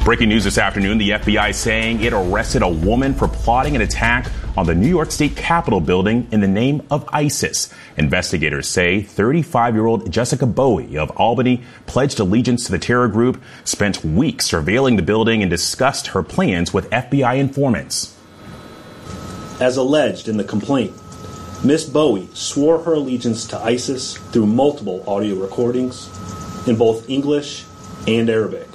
Breaking news this afternoon, the FBI saying it arrested a woman for plotting an attack on the New York State Capitol building in the name of ISIS. Investigators say 35-year-old Jessica Bowie of Albany pledged allegiance to the terror group, spent weeks surveilling the building, and discussed her plans with FBI informants. As alleged in the complaint, Miss Bowie swore her allegiance to ISIS through multiple audio recordings in both English and Arabic.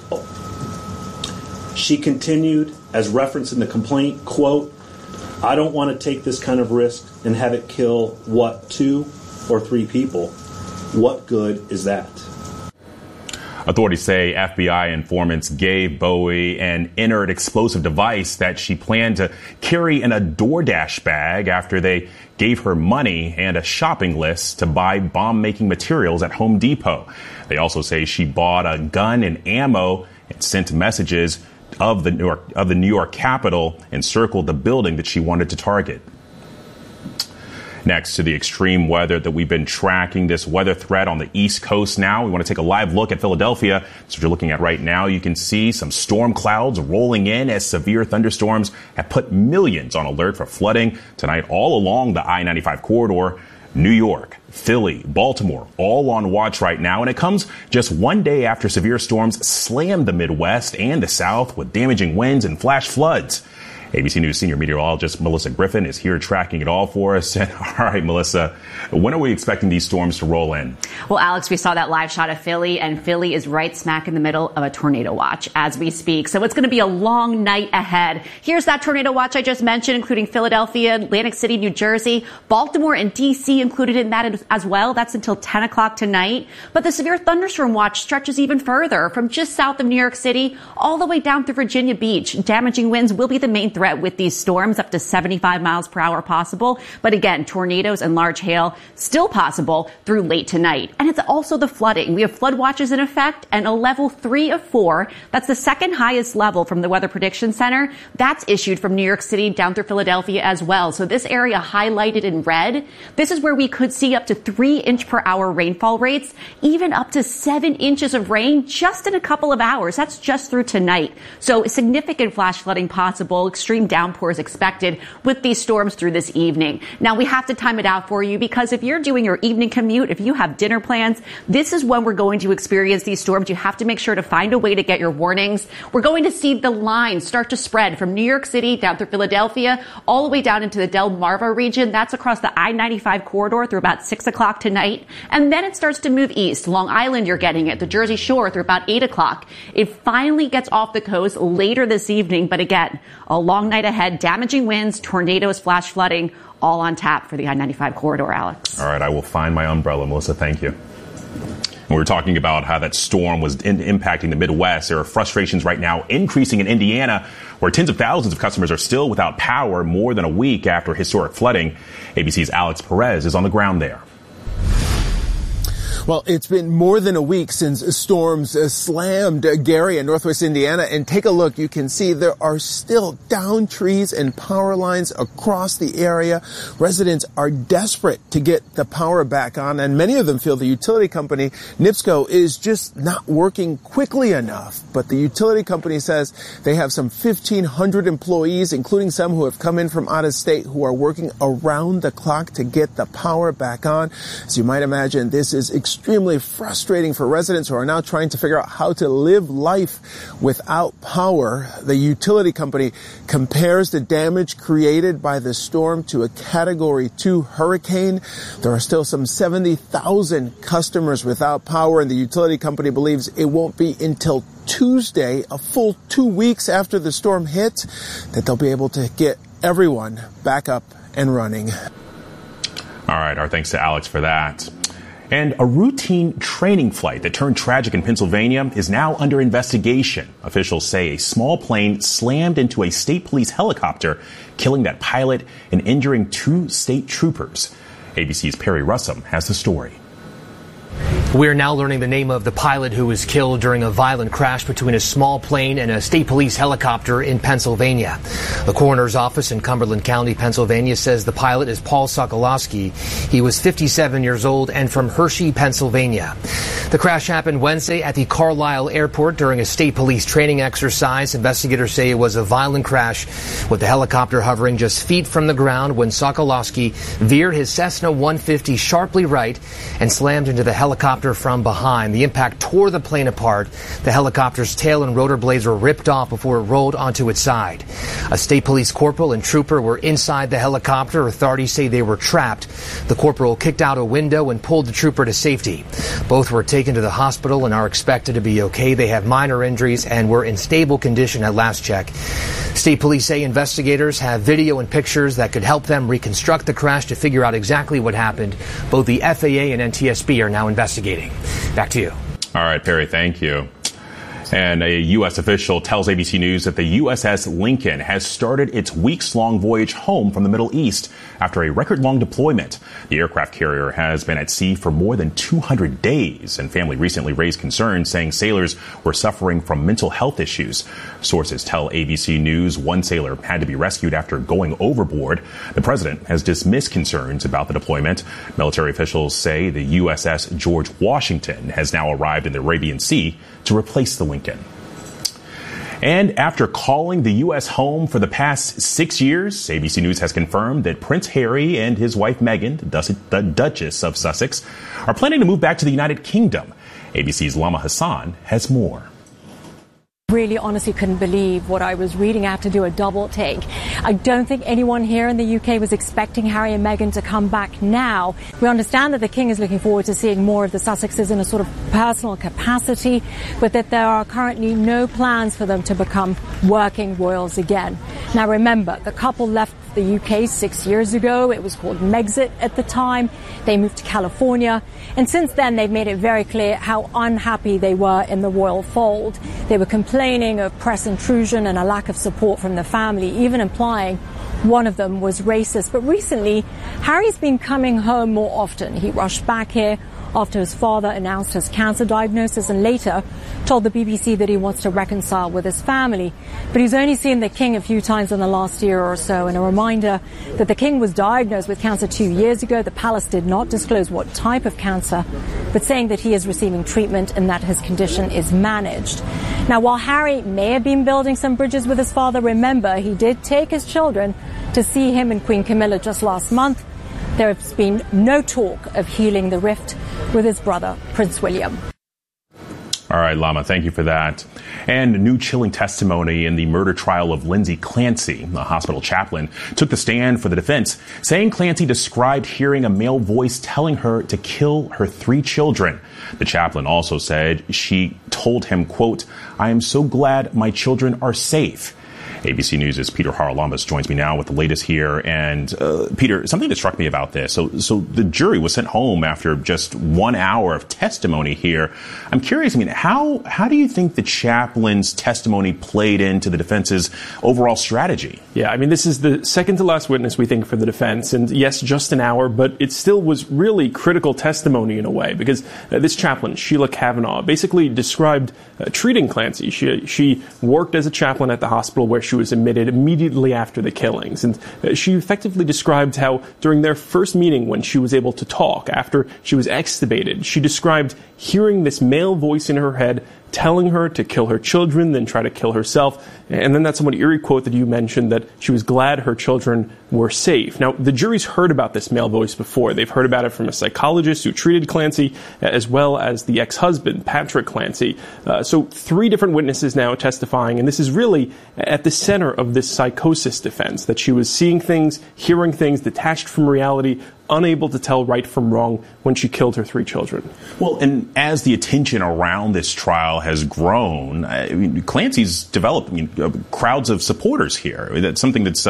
She continued, as referenced in the complaint, quote, "I don't want to take this kind of risk and have it kill, 2 or 3 people. What good is that?" Authorities say FBI informants gave Bowie an inert explosive device that she planned to carry in a DoorDash bag after they gave her money and a shopping list to buy bomb-making materials at Home Depot. They also say she bought a gun and ammo and sent messages of the New York Capitol and circled the building that she wanted to target. Next to the extreme weather that we've been tracking, this weather threat on the East Coast now. We want to take a live look at Philadelphia. That's what you're looking at right now. You can see some storm clouds rolling in as severe thunderstorms have put millions on alert for flooding tonight all along the I-95 corridor. New York, Philly, Baltimore, all on watch right now. And it comes just one day after severe storms slammed the Midwest and the South with damaging winds and flash floods. ABC News senior meteorologist Melissa Griffin is here tracking it all for us. All right, Melissa, when are we expecting these storms to roll in? Well, Alex, we saw that live shot of Philly, and Philly is right smack in the middle of a tornado watch as we speak. So it's going to be a long night ahead. Here's that tornado watch I just mentioned, including Philadelphia, Atlantic City, New Jersey, Baltimore, and D.C. included in that as well. That's until 10 o'clock tonight. But the severe thunderstorm watch stretches even further from just south of New York City all the way down through Virginia Beach. Damaging winds will be the main threat with these storms, up to 75 miles per hour possible. But again, tornadoes and large hail still possible through late tonight. And it's also the flooding. We have flood watches in effect and a level 3 of 4. That's the second highest level from the Weather Prediction Center. That's issued from New York City down through Philadelphia as well. So this area highlighted in red, this is where we could see up to 3-inch per hour rainfall rates, even up to 7 inches of rain just in a couple of hours. That's just through tonight. So significant flash flooding possible, extreme downpours expected with these storms through this evening. Now, we have to time it out for you because if you're doing your evening commute, if you have dinner plans, this is when we're going to experience these storms. You have to make sure to find a way to get your warnings. We're going to see the lines start to spread from New York City down through Philadelphia, all the way down into the Delmarva region. That's across the I-95 corridor through about 6 o'clock tonight. And then it starts to move east. Long Island, you're getting it. The Jersey Shore through about 8 o'clock. It finally gets off the coast later this evening. But again, a long night ahead. Damaging winds, tornadoes, flash flooding, all on tap for the I-95 corridor, Alex. All right, I will find my umbrella. Melissa, thank you. We were talking about how that storm was impacting the Midwest. There are frustrations right now increasing in Indiana, where tens of thousands of customers are still without power more than a week after historic flooding. ABC's Alex Perez is on the ground there. Well, it's been more than a week since storms slammed Gary in northwest Indiana. And take a look. You can see there are still downed trees and power lines across the area. Residents are desperate to get the power back on, and many of them feel the utility company, NIPSCO, is just not working quickly enough. But the utility company says they have some 1,500 employees, including some who have come in from out of state, who are working around the clock to get the power back on. As you might imagine, this is extremely frustrating for residents who are now trying to figure out how to live life without power. The utility company compares the damage created by the storm to a Category 2 hurricane. There are still some 70,000 customers without power, and the utility company believes it won't be until Tuesday, a full 2 weeks after the storm hit, that they'll be able to get everyone back up and running. All right, our thanks to Alex for that. And a routine training flight that turned tragic in Pennsylvania is now under investigation. Officials say a small plane slammed into a state police helicopter, killing that pilot and injuring 2 state troopers. ABC's Perry Russum has the story. We're now learning the name of the pilot who was killed during a violent crash between a small plane and a state police helicopter in Pennsylvania. The coroner's office in Cumberland County, Pennsylvania, says the pilot is Paul Sokolowski. He was 57 years old and from Hershey, Pennsylvania. The crash happened Wednesday at the Carlisle Airport during a state police training exercise. Investigators say it was a violent crash with the helicopter hovering just feet from the ground when Sokolowski veered his Cessna 150 sharply right and slammed into the helicopter from behind. The impact tore the plane apart. The helicopter's tail and rotor blades were ripped off before it rolled onto its side. A state police corporal and trooper were inside the helicopter. Authorities say they were trapped. The corporal kicked out a window and pulled the trooper to safety. Both were taken to the hospital and are expected to be okay. They have minor injuries and were in stable condition at last check. State police say investigators have video and pictures that could help them reconstruct the crash to figure out exactly what happened. Both the FAA and NTSB are now investigating. Back to you. All right, Perry, thank you. And a U.S. official tells ABC News that the USS Lincoln has started its weeks-long voyage home from the Middle East after a record-long deployment. The aircraft carrier has been at sea for more than 200 days, and family recently raised concerns saying sailors were suffering from mental health issues. Sources tell ABC News one sailor had to be rescued after going overboard. The president has dismissed concerns about the deployment. Military officials say the USS George Washington has now arrived in the Arabian Sea to replace the Lincoln. And after calling the U.S. home for the past 6 years, ABC News has confirmed that Prince Harry and his wife Meghan, the Duchess of Sussex, are planning to move back to the United Kingdom. ABC's Lama Hassan has more. Really honestly couldn't believe what I was reading. I had to do a double take. I don't think anyone here in the UK was expecting Harry and Meghan to come back now. We understand that the King is looking forward to seeing more of the Sussexes in a sort of personal capacity, but that there are currently no plans for them to become working royals again. Now remember, the couple left the UK 6 years ago. It was called Megxit at the time. They moved to California. And since then, they've made it very clear how unhappy they were in the royal fold. They were complaining of press intrusion and a lack of support from the family, even implying one of them was racist. But recently, Harry's been coming home more often. He rushed back here after his father announced his cancer diagnosis and later told the BBC that he wants to reconcile with his family. But he's only seen the King a few times in the last year or so. And a reminder that the King was diagnosed with cancer 2 years ago. The palace did not disclose what type of cancer, but saying that he is receiving treatment and that his condition is managed. Now, while Harry may have been building some bridges with his father, remember, he did take his children to see him and Queen Camilla just last month. There has been no talk of healing the rift with his brother, Prince William. All right, Lama, thank you for that. And new chilling testimony in the murder trial of Lindsay Clancy. A hospital chaplain took the stand for the defense, saying Clancy described hearing a male voice telling her to kill her 3 children. The chaplain also said she told him, quote, "I am so glad my children are safe." ABC News' Peter Haralampis joins me now with the latest here. And Peter, something that struck me about this. So the jury was sent home after just 1 hour of testimony here. I'm curious, how do you think the chaplain's testimony played into the defense's overall strategy? Yeah, this is the second to last witness, we think, for the defense. And yes, just an hour, but it still was really critical testimony in a way, because this chaplain, Sheila Kavanaugh, basically described treating Clancy. She worked as a chaplain at the hospital where she was admitted immediately after the killings. And she effectively described how during their first meeting, when she was able to talk after she was extubated, she described hearing this male voice in her head telling her to kill her children, then try to kill herself. And then that somewhat eerie quote that you mentioned, that she was glad her children were safe. Now, the jury's heard about this male voice before. They've heard about it from a psychologist who treated Clancy, as well as the ex-husband, Patrick Clancy. So 3 different witnesses now testifying, and this is really at the center of this psychosis defense, that she was seeing things, hearing things detached from reality, unable to tell right from wrong when she killed her 3 children. Well, and as the attention around this trial has grown, Clancy's developed crowds of supporters here. That's something that's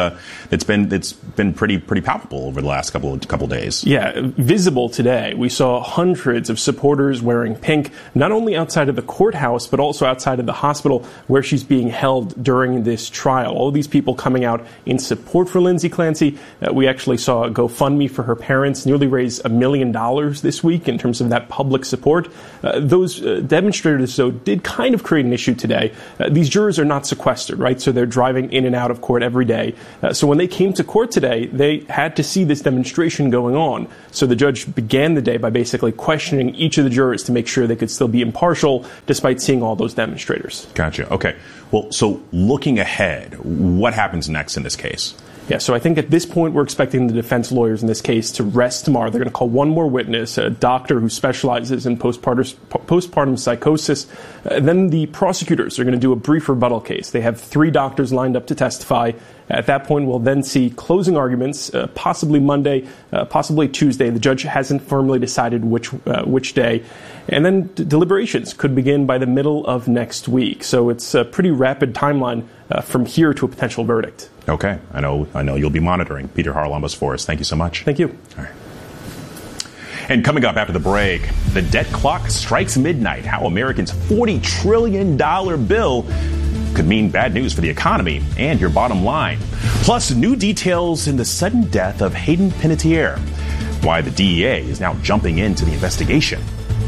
been pretty palpable over the last couple days. Yeah, visible today. We saw hundreds of supporters wearing pink, not only outside of the courthouse, but also outside of the hospital where she's being held during this trial. All of these people coming out in support for Lindsay Clancy. We actually saw a GoFundMe for her parents parents nearly raise $1 million this week in terms of that public support. Those demonstrators, though, did kind of create an issue today. These jurors are not sequestered, right? So they're driving in and out of court every day. So when they came to court today, they had to see this demonstration going on. So the judge began the day by basically questioning each of the jurors to make sure they could still be impartial despite seeing all those demonstrators. Gotcha. Okay. Well, so looking ahead, what happens next in this case? Yeah, so I think at this point we're expecting the defense lawyers in this case to rest tomorrow. They're going to call one more witness, a doctor who specializes in postpartum psychosis. Then the prosecutors are going to do a brief rebuttal case. They have 3 doctors lined up to testify. At that point, we'll then see closing arguments, possibly Monday, possibly Tuesday. The judge hasn't firmly decided which day. And then deliberations could begin by the middle of next week. So it's a pretty rapid timeline from here to a potential verdict. Okay. I know you'll be monitoring. Peter Haralambos for us. Thank you so much. Thank you. All right. And coming up after the break, the debt clock strikes midnight. How Americans' $40 trillion bill could mean bad news for the economy and your bottom line. Plus, new details in the sudden death of Hayden Panettiere. Why the DEA is now jumping into the investigation.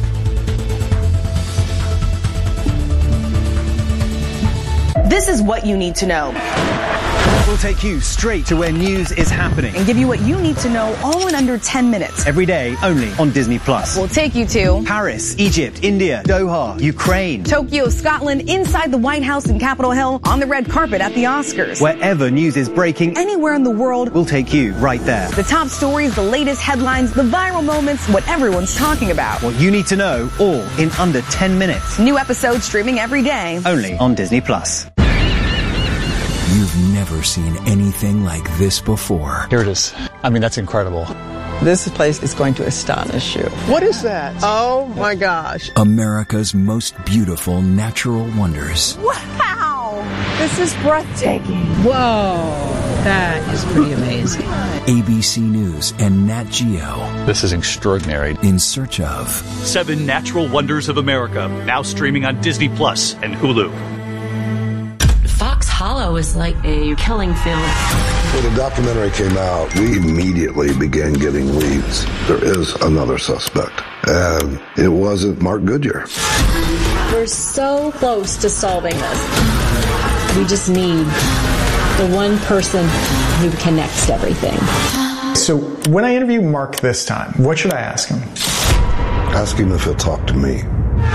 This is what you need to know. We'll take you straight to where news is happening And give you what you need to know all in under 10 minutes. every day, only on Disney Plus. We'll take you to Paris, Egypt, India, Doha, Ukraine. Tokyo, Scotland, inside the White House and Capitol Hill, on the red carpet at the Oscars. Wherever news is breaking, Anywhere in the world, we'll take you right there. the top stories, the latest headlines, the viral moments, what everyone's talking about. What you need to know, all in under 10 minutes. New episodes streaming every day. Only on Disney Plus. You've never seen anything like this before. Here it is. I mean, that's incredible. This place is going to astonish you. What is that? Oh my gosh. America's most beautiful natural wonders. Wow. This is breathtaking. Whoa. That is pretty amazing. ABC News and Nat Geo. This is extraordinary. In search of 7 Natural Wonders of America, now streaming on Disney Plus and Hulu. Fox Hollow is like a killing field. When the documentary came out, we immediately began getting leads. There is another suspect, and it wasn't Mark Goodyear. We're so close to solving this. We just need the one person who connects everything. So when I interview Mark this time, what should I ask him? Ask him if he'll talk to me.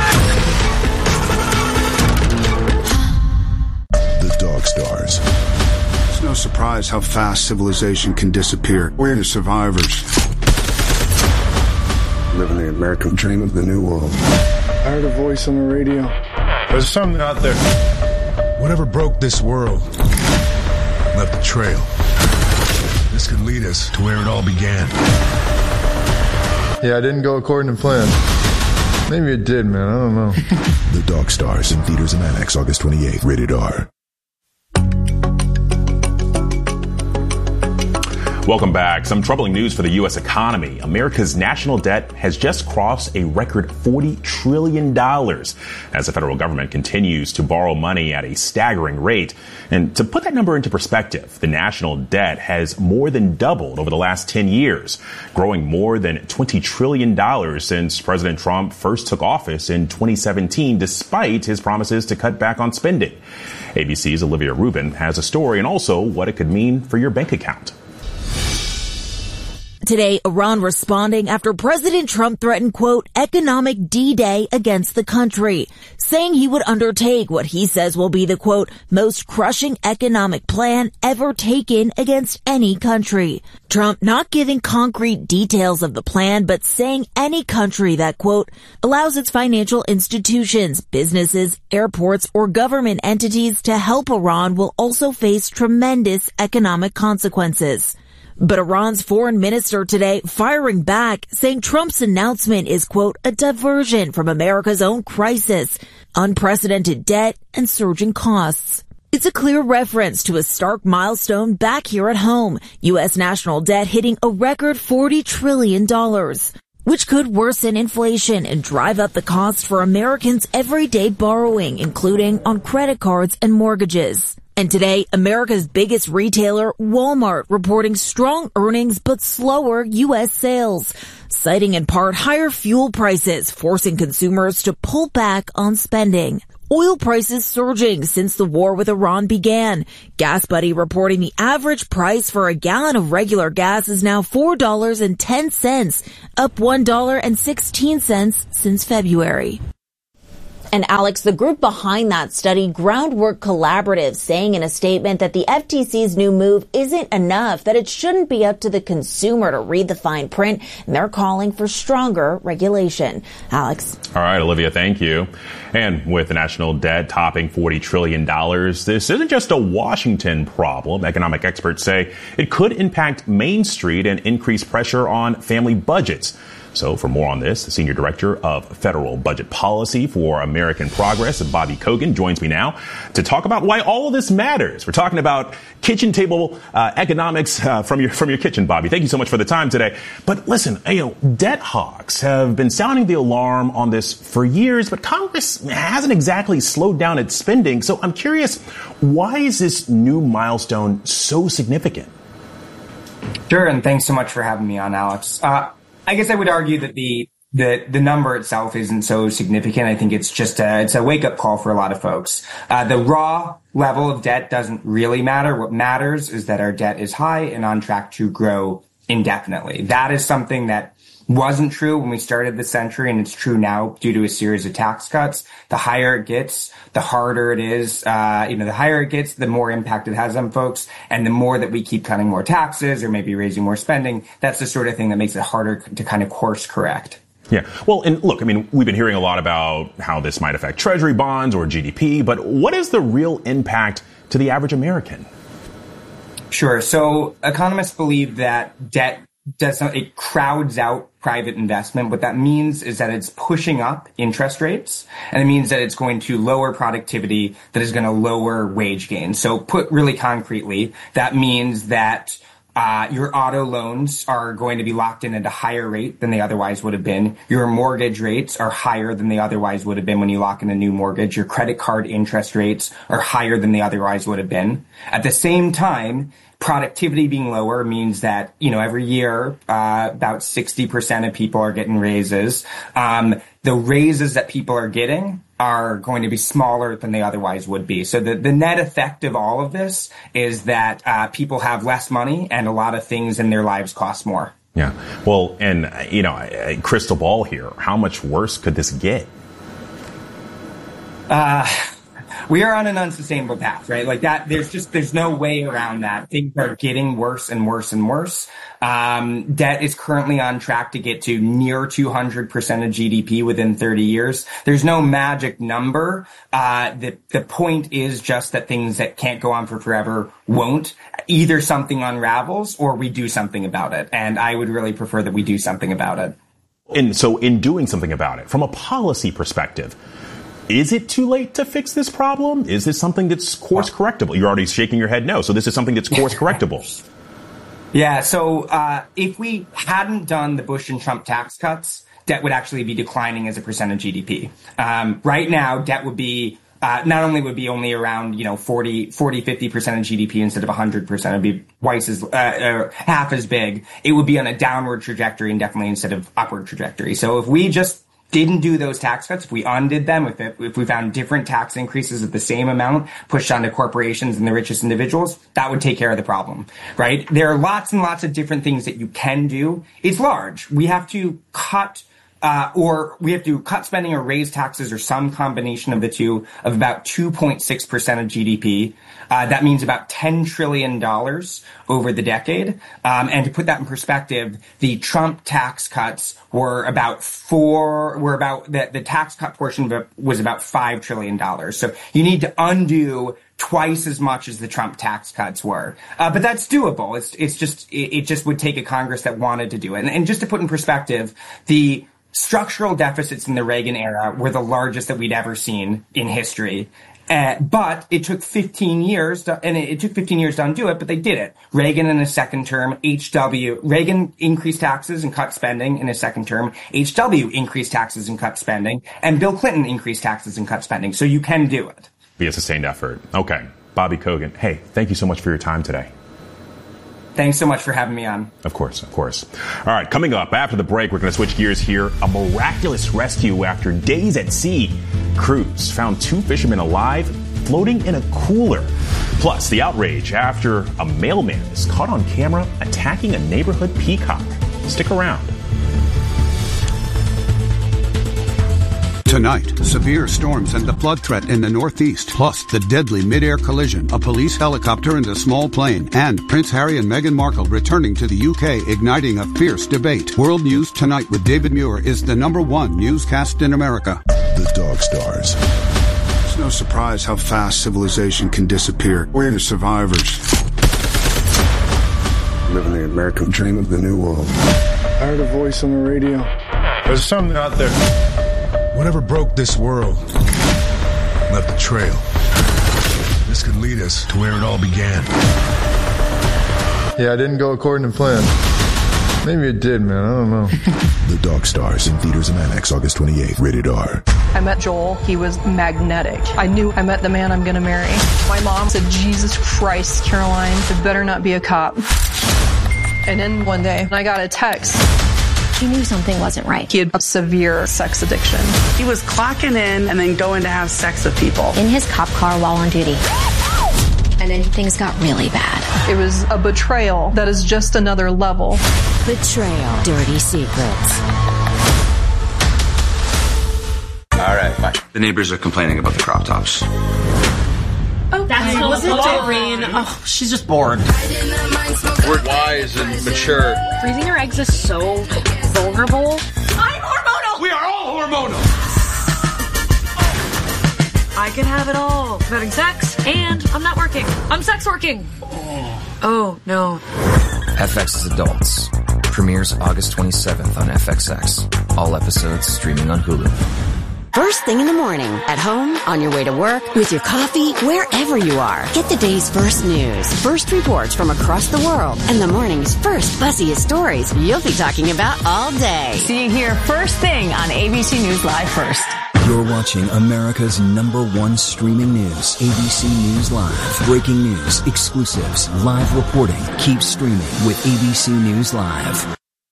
The Dog Stars. It's no surprise how fast civilization can disappear. We're the survivors. Living the American dream of the new world. I heard a voice on the radio. There's something out there. Whatever broke this world left a trail. This could lead us to where it all began. Yeah, I didn't go according to plan. Maybe it did, man. I don't know. The Dog Stars in theaters and IMAX August 28th. Rated R. Welcome back. Some troubling news for the U.S. economy. America's national debt has just crossed a record $40 trillion as the federal government continues to borrow money at a staggering rate. And to put that number into perspective, the national debt has more than doubled over the last 10 years, growing more than $20 trillion since President Trump first took office in 2017, despite his promises to cut back on spending. ABC's Olivia Rubin has a story and also what it could mean for your bank account. Today, Iran responding after President Trump threatened, quote, economic D-Day against the country, saying he would undertake what he says will be the, quote, most crushing economic plan ever taken against any country. Trump not giving concrete details of the plan, but saying any country that, quote, allows its financial institutions, businesses, airports, or government entities to help Iran will also face tremendous economic consequences. But Iran's foreign minister today firing back, saying Trump's announcement is, quote, a diversion from America's own crisis, unprecedented debt, and surging costs. It's a clear reference to a stark milestone back here at home, U.S. national debt hitting a record $40 trillion, which could worsen inflation and drive up the cost for Americans' everyday borrowing, including on credit cards and mortgages. And today, America's biggest retailer, Walmart, reporting strong earnings but slower U.S. sales, citing in part higher fuel prices, forcing consumers to pull back on spending. Oil prices surging since the war with Iran began. GasBuddy reporting the average price for a gallon of regular gas is now $4.10, up $1.16 since February. And Alex, the group behind that study, Groundwork Collaborative, saying in a statement that the FTC's new move isn't enough, that it shouldn't be up to the consumer to read the fine print, and they're calling for stronger regulation. Alex. All right, Olivia, thank you. And with the national debt topping $40 trillion, this isn't just a Washington problem. Economic experts say it could impact Main Street and increase pressure on family budgets. So for more on this, the Senior Director of Federal Budget Policy for American Progress, Bobby Kogan, joins me now to talk about why all of this matters. We're talking about kitchen table economics from your kitchen, Bobby. Thank you so much for the time today. But listen, debt hawks have been sounding the alarm on this for years, but Congress hasn't exactly slowed down its spending. So I'm curious, why is this new milestone so significant? Sure, and thanks so much for having me on, Alex. I guess I would argue that the number itself isn't so significant. I think it's just it's a wake up call for a lot of folks. The raw level of debt doesn't really matter. What matters is that our debt is high and on track to grow indefinitely. That is something that wasn't true when we started the century, and it's true now due to a series of tax cuts. The higher it gets, the harder it is. The higher it gets, the more impact it has on folks, and the more that we keep cutting more taxes or maybe raising more spending, that's the sort of thing that makes it harder to kind of course correct. Yeah. Well, and look, we've been hearing a lot about how this might affect Treasury bonds or GDP, but what is the real impact to the average American? Sure. So economists believe that debt it crowds out private investment. What that means is that it's pushing up interest rates, and it means that it's going to lower productivity, that is going to lower wage gains. So put really concretely, that means that your auto loans are going to be locked in at a higher rate than they otherwise would have been. Your mortgage rates are higher than they otherwise would have been when you lock in a new mortgage. Your credit card interest rates are higher than they otherwise would have been. At the same time, productivity being lower means that, every year, about 60% of people are getting raises. The raises that people are getting are going to be smaller than they otherwise would be. So the net effect of all of this is that people have less money and a lot of things in their lives cost more. Yeah. Well, and, crystal ball here, how much worse could this get? We are on an unsustainable path, right? Like that, there's no way around that. Things are getting worse and worse and worse. Debt is currently on track to get to near 200% of GDP within 30 years. There's no magic number. The point is just that things that can't go on for forever won't. Either something unravels or we do something about it. And I would really prefer that we do something about it. And so in doing something about it, from a policy perspective, is it too late to fix this problem? Is this something that's course correctable? You're already shaking your head no. So this is something that's course correctable. Yeah. So if we hadn't done the Bush and Trump tax cuts, debt would actually be declining as a percent of GDP. Right now, debt would be not only would be only around 40, 50% of GDP instead of 100%. It'd be twice as half as big. It would be on a downward trajectory indefinitely instead of upward trajectory. So if we just didn't do those tax cuts, if we undid them, if we found different tax increases at the same amount pushed onto corporations and the richest individuals, that would take care of the problem, right? There are lots and lots of different things that you can do. It's large. We have to cut spending or raise taxes or some combination of the two of about 2.6% of GDP. That means about $10 trillion over the decade. And to put that in perspective, the Trump tax cuts were the tax cut portion of it was about $5 trillion. So you need to undo twice as much as the Trump tax cuts were. But that's doable. It just would take a Congress that wanted to do it. And just to put in perspective, the structural deficits in the Reagan era were the largest that we'd ever seen in history. But it took 15 years to undo it, but they did it. Reagan in his second term, Reagan increased taxes and cut spending in his second term. HW increased taxes and cut spending. And Bill Clinton increased taxes and cut spending. So you can do it. Be a sustained effort. Okay. Bobby Kogan. Hey, thank you so much for your time today. Thanks so much for having me on. Of course, of course. All right, coming up after the break, we're going to switch gears here. A miraculous rescue after days at sea. Crews found 2 fishermen alive floating in a cooler. Plus, the outrage after a mailman is caught on camera attacking a neighborhood peacock. Stick around. Tonight, severe storms and the flood threat in the Northeast, plus the deadly mid-air collision, a police helicopter and a small plane, and Prince Harry and Meghan Markle returning to the UK, igniting a fierce debate. World News Tonight with David Muir is the #1 newscast in America. The Dog Stars. It's no surprise how fast civilization can disappear. We're the survivors. Living the American dream of the new world. I heard a voice on the radio. There's something out there. Whatever broke this world left a trail. This could lead us to where it all began. Yeah, I didn't go according to plan. Maybe it did, man. I don't know. The Dog Stars in theaters and IMAX August 28th. Rated R. I met Joel. He was magnetic. I knew I met the man I'm going to marry. My mom said, Jesus Christ, Caroline, it better not be a cop. And then one day, I got a text. He knew something wasn't right. He had a severe sex addiction. He was clocking in and then going to have sex with people. In his cop car while on duty. And then things got really bad. It was a betrayal that is just another level. Betrayal. Dirty secrets. All right, bye. The neighbors are complaining about the crop tops. Oh, that's wasn't Doreen. Oh, she's just bored. We're wise and mature. Freezing your eggs is so vulnerable. I'm hormonal! We are all hormonal! I can have it all. I'm having sex, and I'm not working. I'm sex working. Oh, no. FX's Adults. Premieres August 27th on FXX. All episodes streaming on Hulu. First thing in the morning, at home, on your way to work, with your coffee, wherever you are. Get the day's first news, first reports from across the world, and the morning's first buzziest stories you'll be talking about all day. See you here first thing on ABC News Live First. You're watching America's #1 streaming news, ABC News Live. Breaking news, exclusives, live reporting. Keep streaming with ABC News Live.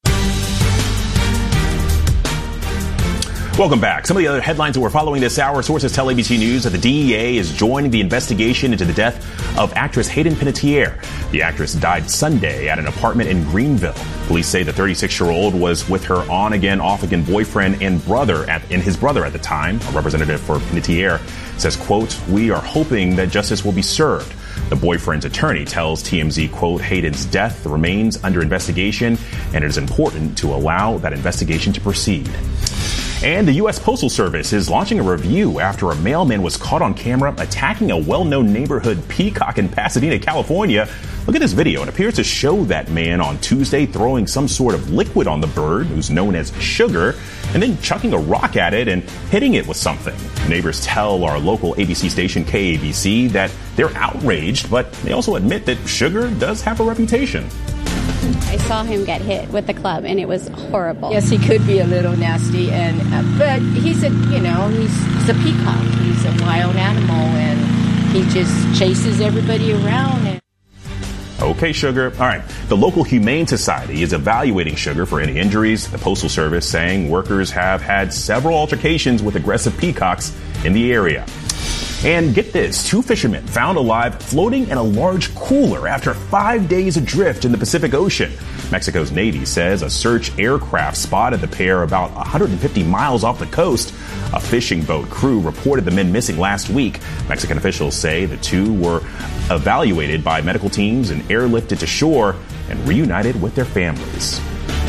Welcome back. Some of the other headlines that we're following this hour. Sources tell ABC News that the DEA is joining the investigation into the death of actress Hayden Panettiere. The actress died Sunday at an apartment in Greenville. Police say the 36-year-old was with her on-again, off-again boyfriend and his brother at the time. A representative for Panettiere says, quote, "We are hoping that justice will be served." The boyfriend's attorney tells TMZ, quote, "Hayden's death remains under investigation, and it is important to allow that investigation to proceed." And the U.S. Postal Service is launching a review after a mailman was caught on camera attacking a well-known neighborhood peacock in Pasadena, California. Look at this video. It appears to show that man on Tuesday throwing some sort of liquid on the bird, who's known as Sugar, and then chucking a rock at it and hitting it with something. Neighbors tell our local ABC station, KABC, that they're outraged, but they also admit that Sugar does have a reputation. I saw him get hit with the club, and it was horrible. Yes, he could be a little nasty, but he's a peacock. He's a wild animal, and he just chases everybody around. Okay, Sugar. All right. The local Humane Society is evaluating Sugar for any injuries. The Postal Service saying workers have had several altercations with aggressive peacocks in the area. And get this, 2 fishermen found alive floating in a large cooler after 5 days adrift in the Pacific Ocean. Mexico's Navy says a search aircraft spotted the pair about 150 miles off the coast. A fishing boat crew reported the men missing last week. Mexican officials say the 2 were evaluated by medical teams and airlifted to shore and reunited with their families.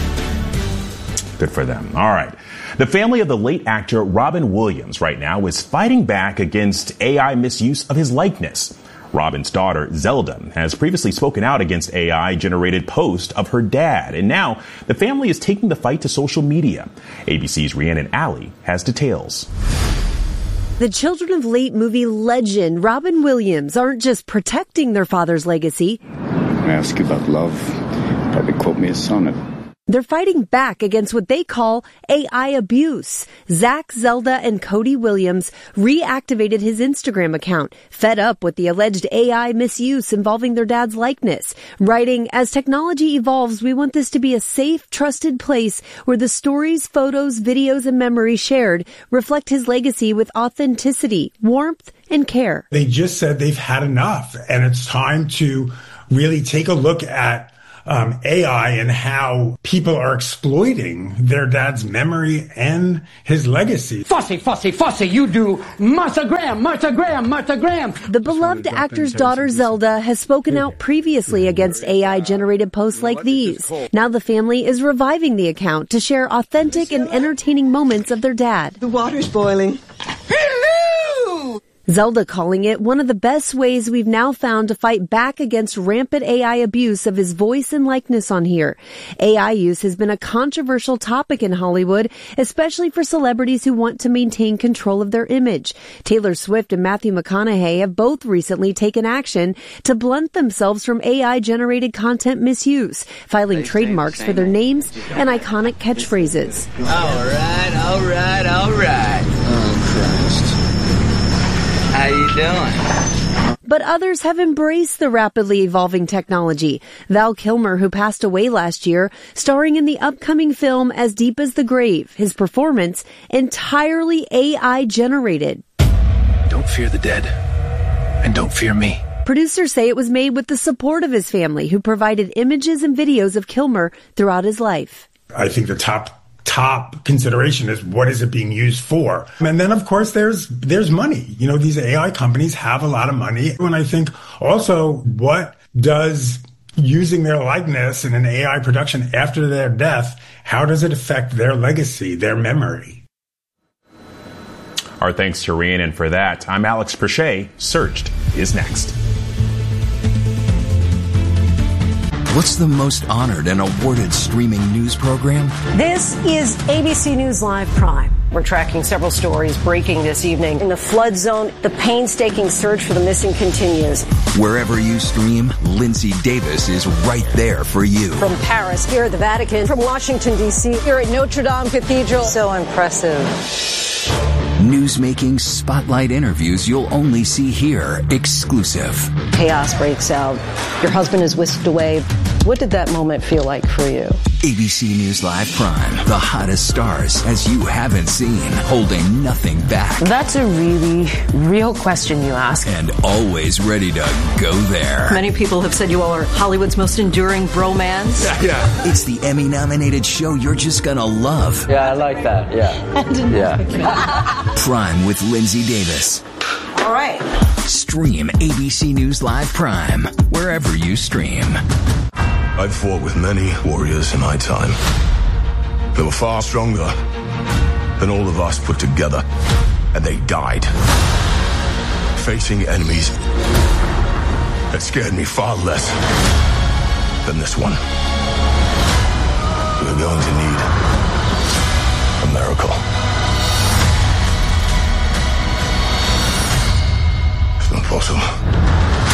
Good for them. All right. The family of the late actor Robin Williams right now is fighting back against AI misuse of his likeness. Robin's daughter, Zelda, has previously spoken out against AI-generated posts of her dad, and now the family is taking the fight to social media. ABC's Rhiannon Alley has details. The children of late movie legend Robin Williams aren't just protecting their father's legacy. When I ask you about love, probably quote me a sonnet. They're fighting back against what they call AI abuse. Zach Zelda and Cody Williams reactivated his Instagram account, fed up with the alleged AI misuse involving their dad's likeness, writing, "As technology evolves, we want this to be a safe, trusted place where the stories, photos, videos, and memories shared reflect his legacy with authenticity, warmth, and care." They just said they've had enough, and it's time to really take a look at AI and how people are exploiting their dad's memory and his legacy. Fussy, you do Martha Graham. The beloved actor's daughter Zelda has spoken out previously against AI-generated posts like these. Now the family is reviving the account to share authentic and entertaining moments of their dad. The water's boiling. Hello! Zelda calling it one of the best ways we've now found to fight back against rampant AI abuse of his voice and likeness on here. AI use has been a controversial topic in Hollywood, especially for celebrities who want to maintain control of their image. Taylor Swift and Matthew McConaughey have both recently taken action to blunt themselves from AI-generated content misuse, filing trademarks for their names and iconic catchphrases. All right. Oh, Christ. How you doing? But others have embraced the rapidly evolving technology. Val Kilmer, who passed away last year, starring in the upcoming film As Deep as the Grave, his performance entirely AI generated. Don't fear the dead, and don't fear me. Producers say it was made with the support of his family, who provided images and videos of Kilmer throughout his life. I think the top consideration is what is it being used for? And then, of course, there's money. You know, these AI companies have a lot of money. And I think also, what does using their likeness in an AI production after their death, how does it affect their legacy, their memory? Our thanks to Ryan, and for that, I'm Alex Perche. Searched is next. What's the most honored and awarded streaming news program? This is ABC News Live Prime. We're tracking several stories breaking this evening. In the flood zone, the painstaking search for the missing continues. Wherever you stream, Lindsay Davis is right there for you. From Paris, here at the Vatican, from Washington, D.C., here at Notre Dame Cathedral. So impressive. Newsmaking spotlight interviews you'll only see here, exclusive. Chaos breaks out. Your husband is whisked away. What did that moment feel like for you? ABC News Live Prime, the hottest stars as you haven't seen, holding nothing back. That's a really real question you ask. And always ready to go there. Many people have said you all are Hollywood's most enduring bromance. Yeah. It's the Emmy-nominated show you're just gonna love. Yeah, I like that. Yeah. Prime with Lindsay Davis. All right. Stream ABC News Live Prime wherever you stream. I've fought with many warriors in my time. They were far stronger than all of us put together, and they died facing enemies that scared me far less than this one. We're going to need a miracle. It's not possible.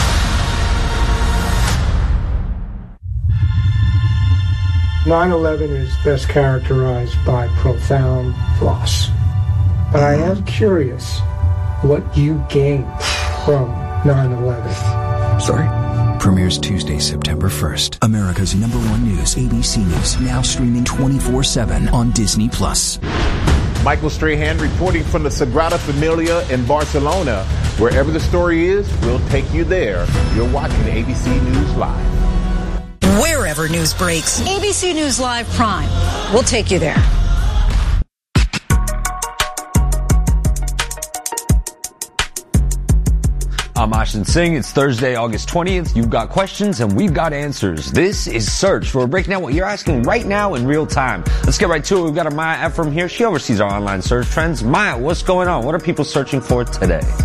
9/11 is best characterized by profound loss. But I am curious what you gained from 9/11. Sorry? Premieres Tuesday, September 1st. America's #1 news, ABC News, now streaming 24/7 on Disney+. Michael Strahan reporting from the Sagrada Familia in Barcelona. Wherever the story is, we'll take you there. You're watching ABC News Live. Wherever news breaks, ABC News Live Prime. We'll take you there. I'm Ashin Singh. It's Thursday, August 20th. You've got questions and we've got answers. This is Search. We're breaking down what you're asking right now in real time. Let's get right to it. We've got Maya Ephraim here. She oversees our online search trends. Maya, what's going on? What are people searching for today?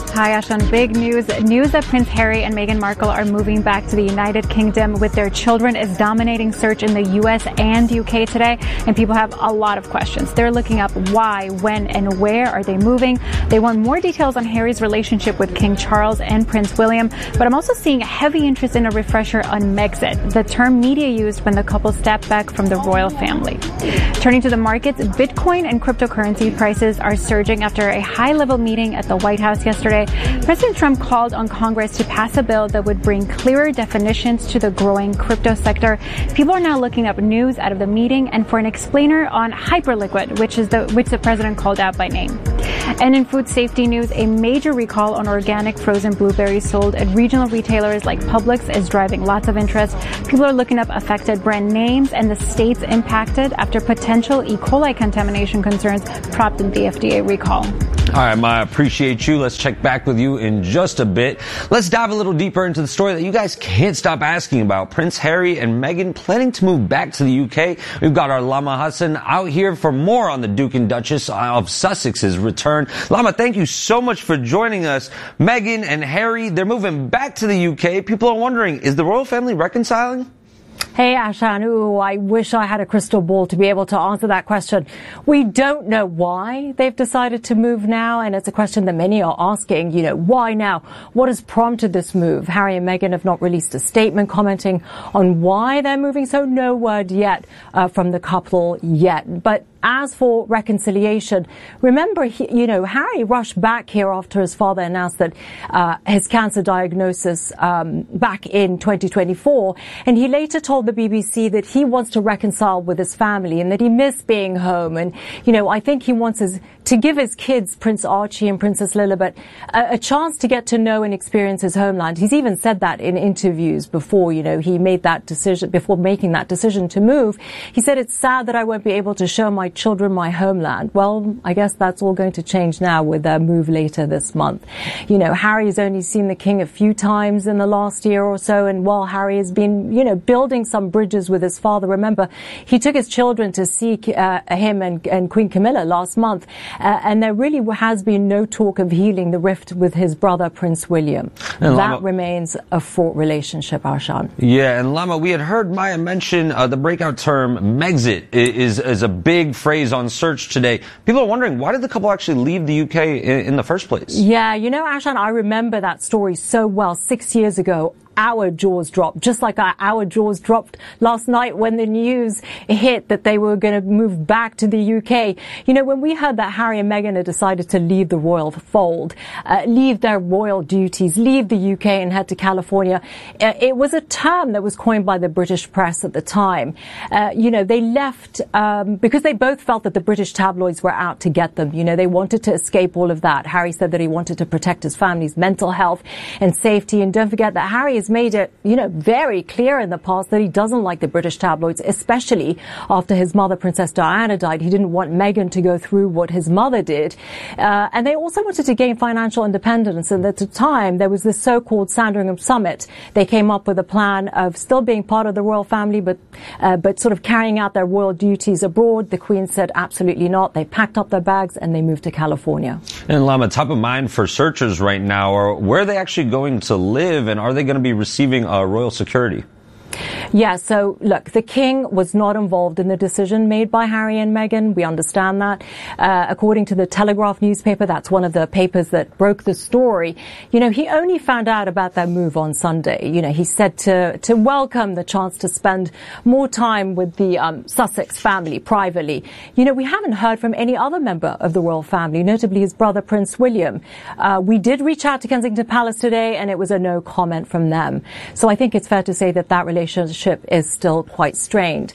Hi, Ashan. Big news. News that Prince Harry and Meghan Markle are moving back to the United Kingdom with their children is dominating search in the U.S. and U.K. today, and people have a lot of questions. They're looking up why, when, and where are they moving. They want more details on Harry's relationship with King Charles and Prince William, but I'm also seeing heavy interest in a refresher on Megxit, the term media used when the couple stepped back from the royal family. Turning to the markets, Bitcoin and cryptocurrency prices are surging after a high-level meeting at the White House yesterday. President Trump called on Congress to pass a bill that would bring clearer definitions to the growing crypto sector. People are now looking up news out of the meeting and for an explainer on Hyperliquid, which the president called out by name. And in food safety news, a major recall on organic frozen blueberries sold at regional retailers like Publix is driving lots of interest. People are looking up affected brand names and the states impacted after potential E. coli contamination concerns prompted the FDA recall. All right, Maya, appreciate you. Let's check back with you in just a bit. Let's dive a little deeper into the story that you guys can't stop asking about. Prince Harry and Meghan planning to move back to the UK. We've got our Lama Hassan out here for more on the Duke and Duchess of Sussex's return. Lama, thank you so much for joining us. Meghan and Harry, they're moving back to the UK. People are wondering, is the royal family reconciling? Hey, Ashan. Ooh, I wish I had a crystal ball to be able to answer that question. We don't know why they've decided to move now, and it's a question that many are asking, why now? What has prompted this move? Harry and Meghan have not released a statement commenting on why they're moving, so no word yet from the couple yet. But as for reconciliation, remember, Harry rushed back here after his father announced that his cancer diagnosis back in 2024, and he later told the BBC that he wants to reconcile with his family and that he missed being home. And, I think he wants to give his kids, Prince Archie and Princess Lilibet, a chance to get to know and experience his homeland. He's even said that in interviews before, he made that decision, before making that decision to move. He said, it's sad that I won't be able to show my children my homeland. Well, I guess that's all going to change now with their move later this month. Harry's only seen the king a few times in the last year or so, and while Harry has been, building some bridges with his father, remember, he took his children to see him and Queen Camilla last month, and there really has been no talk of healing the rift with his brother, Prince William. And that Lama remains a fraught relationship, Arshan. Yeah, and Lama, we had heard Maya mention the breakout term Megxit is a big phrase on search today. People are wondering, why did the couple actually leave the UK in the first place? Yeah, Ashan, I remember that story so well. 6 years ago, our jaws dropped, just like our jaws dropped last night when the news hit that they were going to move back to the UK. When we heard that Harry and Meghan had decided to leave the royal fold, leave their royal duties, leave the UK and head to California, it was a term that was coined by the British press at the time. They left because they both felt that the British tabloids were out to get them. They wanted to escape all of that. Harry said that he wanted to protect his family's mental health and safety. And don't forget that Harry has made it, very clear in the past that he doesn't like the British tabloids, especially after his mother, Princess Diana, died. He didn't want Meghan to go through what his mother did. And they also wanted to gain financial independence. And at the time, there was this so-called Sandringham Summit. They came up with a plan of still being part of the royal family, but sort of carrying out their royal duties abroad. The Queen said absolutely not. They packed up their bags and they moved to California. And Lama, top of mind for searchers right now, are where are they actually going to live, and are they going to be receiving royal security? Yeah, so look, the king was not involved in the decision made by Harry and Meghan. We understand that. According to the Telegraph newspaper, that's one of the papers that broke the story. He only found out about that move on Sunday. He said to welcome the chance to spend more time with the Sussex family privately. We haven't heard from any other member of the royal family, notably his brother, Prince William. We did reach out to Kensington Palace today, and it was a no comment from them. So I think it's fair to say that relationship is still quite strained.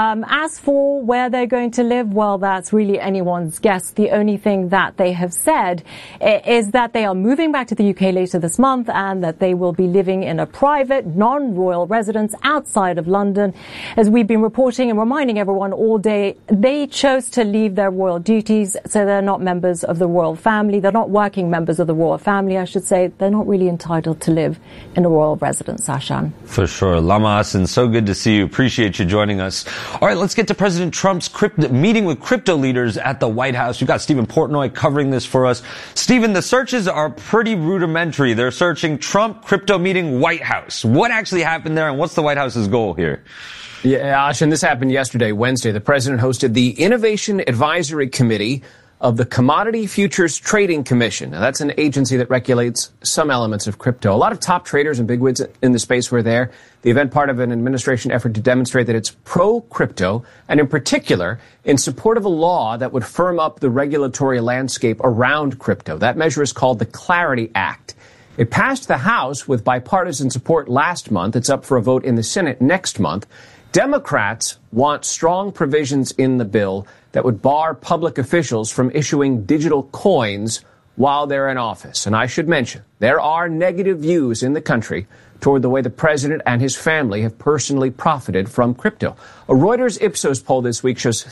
As for where they're going to live, well, that's really anyone's guess. The only thing that they have said is that they are moving back to the UK later this month and that they will be living in a private, non-royal residence outside of London. As we've been reporting and reminding everyone all day, they chose to leave their royal duties, so they're not members of the royal family. They're not working members of the royal family, I should say. They're not really entitled to live in a royal residence, Ashan. For sure. Lama Hassan, So good to see you. Appreciate you joining us. All right, let's get to President Trump's meeting with crypto leaders at the White House. You've got Stephen Portnoy covering this for us. Stephen, the searches are pretty rudimentary. They're searching Trump crypto meeting White House. What actually happened there, and what's the White House's goal here? Yeah, Ashen, this happened yesterday, Wednesday. The president hosted the Innovation Advisory Committee of the Commodity Futures Trading Commission. Now, that's an agency that regulates some elements of crypto. A lot of top traders and bigwigs in the space were there. The event part of an administration effort to demonstrate that it's pro-crypto, and in particular, in support of a law that would firm up the regulatory landscape around crypto. That measure is called the Clarity Act. It passed the House with bipartisan support last month. It's up for a vote in the Senate next month. Democrats want strong provisions in the bill that would bar public officials from issuing digital coins while they're in office. And I should mention, there are negative views in the country toward the way the president and his family have personally profited from crypto. A Reuters Ipsos poll this week shows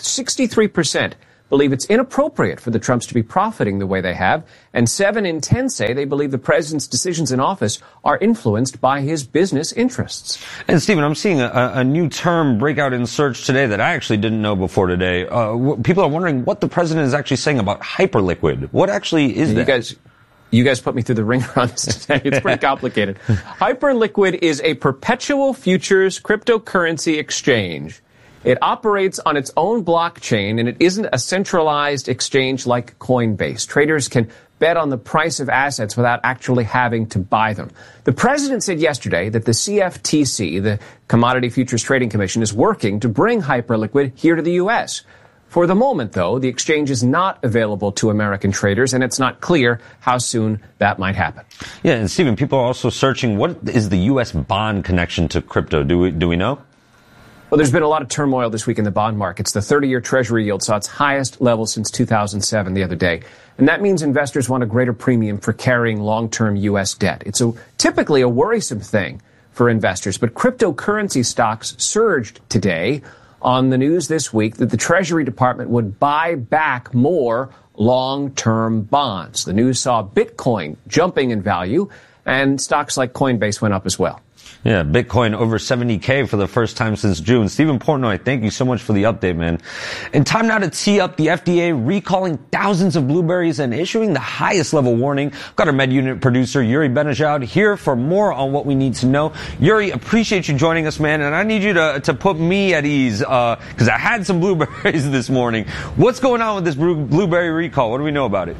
63% believe it's inappropriate for the Trumps to be profiting the way they have, and 7 in 10 say they believe the president's decisions in office are influenced by his business interests. And Stephen, I'm seeing a new term break out in search today that I actually didn't know before today. People are wondering what the president is actually saying about Hyperliquid. What actually is that? You guys put me through the ringer on this today. It's pretty complicated. Hyperliquid is a perpetual futures cryptocurrency exchange. It operates on its own blockchain, and it isn't a centralized exchange like Coinbase. Traders can bet on the price of assets without actually having to buy them. The president said yesterday that the CFTC, the Commodity Futures Trading Commission, is working to bring Hyperliquid here to the U.S. For the moment, though, the exchange is not available to American traders, and it's not clear how soon that might happen. Yeah, and Stephen, people are also searching, what is the U.S. bond connection to crypto? Do we know? Well, there's been a lot of turmoil this week in the bond markets. The 30-year Treasury yield saw its highest level since 2007 the other day. And that means investors want a greater premium for carrying long-term U.S. debt. It's typically a worrisome thing for investors. But cryptocurrency stocks surged today on the news this week that the Treasury Department would buy back more long-term bonds. The news saw Bitcoin jumping in value, and stocks like Coinbase went up as well. Yeah, Bitcoin over 70K for the first time since June. Stephen Portnoy, thank you so much for the update, man. And time now to tee up the FDA recalling thousands of blueberries and issuing the highest level warning. I've got our Med Unit producer, Yuri Benajad, here for more on what we need to know. Yuri, appreciate you joining us, man. And I need you to put me at ease, because I had some blueberries this morning. What's going on with this blueberry recall? What do we know about it?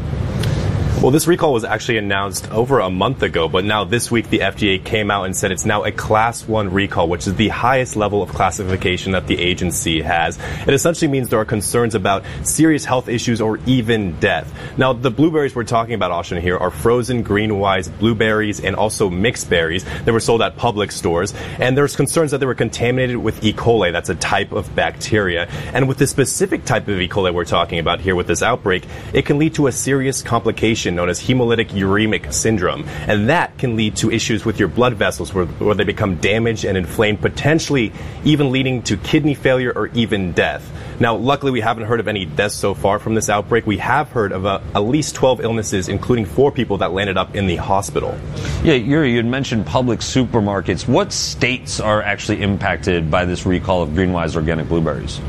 Well, this recall was actually announced over a month ago, but now this week the FDA came out and said it's now a Class 1 recall, which is the highest level of classification that the agency has. It essentially means there are concerns about serious health issues or even death. Now, the blueberries we're talking about, Austin, here are frozen Greenwise blueberries and also mixed berries that were sold at public stores. And there's concerns that they were contaminated with E. coli. That's a type of bacteria. And with the specific type of E. coli we're talking about here with this outbreak, it can lead to a serious complication known as hemolytic uremic syndrome. And that can lead to issues with your blood vessels where they become damaged and inflamed, potentially even leading to kidney failure or even death. Now, luckily, we haven't heard of any deaths so far from this outbreak. We have heard of at least 12 illnesses, including 4 people that landed up in the hospital. Yeah, Yuri, you had mentioned public supermarkets. What states are actually impacted by this recall of Greenwise organic blueberries?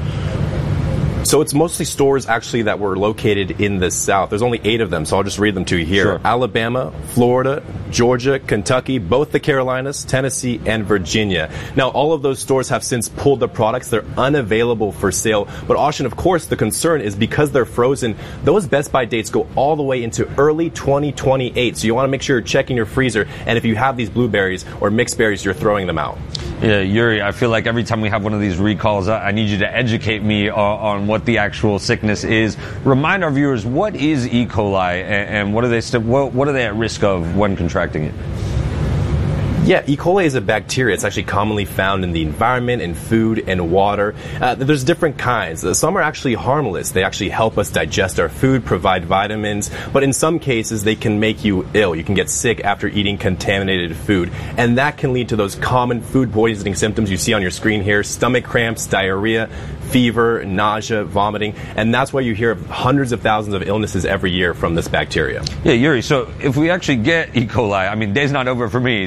So it's mostly stores actually that were located in the South. There's only 8 of them, so I'll just read them to you here. Sure. Alabama, Florida, Georgia, Kentucky, both the Carolinas, Tennessee, and Virginia. Now, all of those stores have since pulled the products. They're unavailable for sale. But, Austin, of course, the concern is because they're frozen, those Best By dates go all the way into early 2028. So you want to make sure you're checking your freezer, and if you have these blueberries or mixed berries, you're throwing them out. Yeah, Yuri, I feel like every time we have one of these recalls, I need you to educate me on what the actual sickness is. Remind our viewers, what is E. coli and what are they at risk of when contracting it? Yeah, E. coli is a bacteria. It's actually commonly found in the environment, in food, and water. There's different kinds. Some are actually harmless. They actually help us digest our food, provide vitamins, but in some cases, they can make you ill. You can get sick after eating contaminated food, and that can lead to those common food poisoning symptoms you see on your screen here: stomach cramps, diarrhea, fever, nausea, vomiting, and that's why you hear of hundreds of thousands of illnesses every year from this bacteria. Yeah, Yuri, so if we actually get E. coli, I mean, day's not over for me. So if you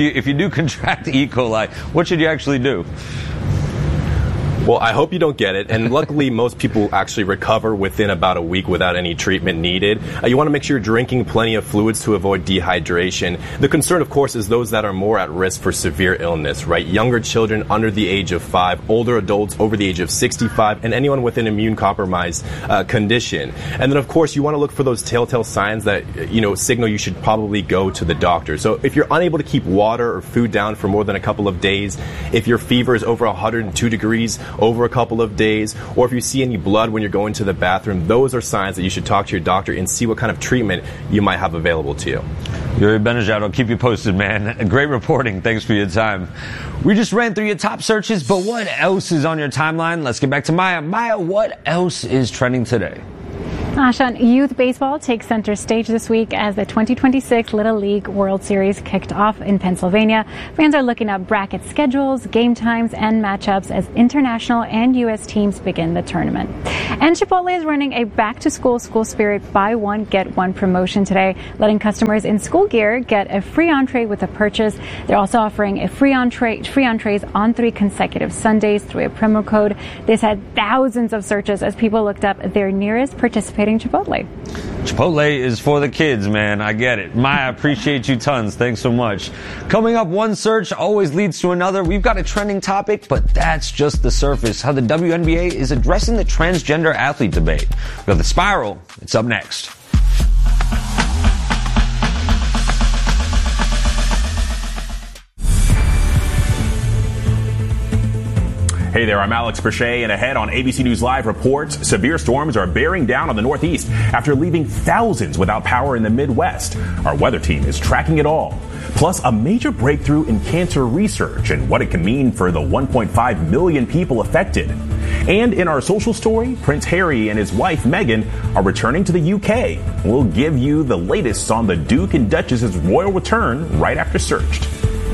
if you do contract E. coli, what should you actually do? Well, I hope you don't get it. And luckily, most people actually recover within about a week without any treatment needed. You want to make sure you're drinking plenty of fluids to avoid dehydration. The concern, of course, is those that are more at risk for severe illness, right? Younger children under the age of 5, older adults over the age of 65, and anyone with an immune-compromised condition. And then, of course, you want to look for those telltale signs that, signal you should probably go to the doctor. So if you're unable to keep water or food down for more than a couple of days, if your fever is over 102 degrees, over a couple of days, or if you see any blood when you're going to the bathroom, those are signs that you should talk to your doctor and see what kind of treatment you might have available to you. Yuri Benajad, I'll keep you posted, man. Great reporting. Thanks for your time. We just ran through your top searches, but what else is on your timeline? Let's get back to Maya. Maya, what else is trending today? Sean, youth baseball takes center stage this week as the 2026 Little League World Series kicked off in Pennsylvania. Fans are looking up bracket schedules, game times, and matchups as international and U.S. teams begin the tournament. And Chipotle is running a back-to-school school spirit buy one, get one promotion today, letting customers in school gear get a free entree with a purchase. They're also offering a free entrees on 3 consecutive Sundays through a promo code. This had thousands of searches as people looked up their nearest participating Chipotle. Chipotle is for the kids, man. I get it. Maya, I appreciate you tons. Thanks so much. Coming up, one search always leads to another. We've got a trending topic, but that's just the surface. How the WNBA is addressing the transgender athlete debate. We've got The Spiral. It's up next. Hey there, I'm Alex Perche, and ahead on ABC News Live reports, severe storms are bearing down on the Northeast after leaving thousands without power in the Midwest. Our weather team is tracking it all. Plus, a major breakthrough in cancer research and what it can mean for the 1.5 million people affected. And in our social story, Prince Harry and his wife Meghan are returning to the UK. We'll give you the latest on the Duke and Duchess's royal return right after Searched.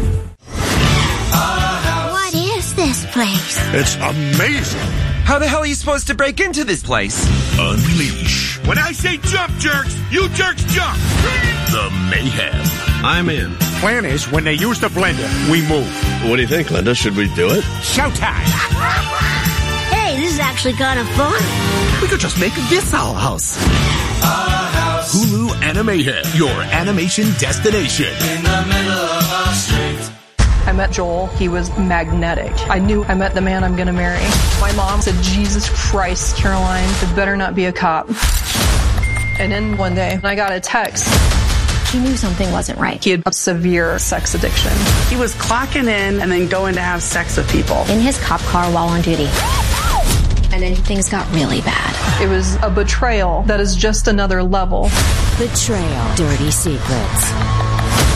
This place. It's amazing. How the hell are you supposed to break into this place? Unleash. When I say jump, jerks, you jerks jump. The mayhem. I'm in. Plan is, when they use the blender, we move. What do you think, Linda? Should we do it? Showtime. Hey, this is actually kind of fun. We could just make this our house. Hulu Animation, your animation destination. In the middle of our street. I met Joel. He was magnetic. I knew I met the man I'm going to marry. My mom said, Jesus Christ, Caroline, it better not be a cop. And then one day, I got a text. He knew something wasn't right. He had a severe sex addiction. He was clocking in and then going to have sex with people. In his cop car while on duty. And then things got really bad. It was a betrayal that is just another level. Betrayal. Dirty Secrets.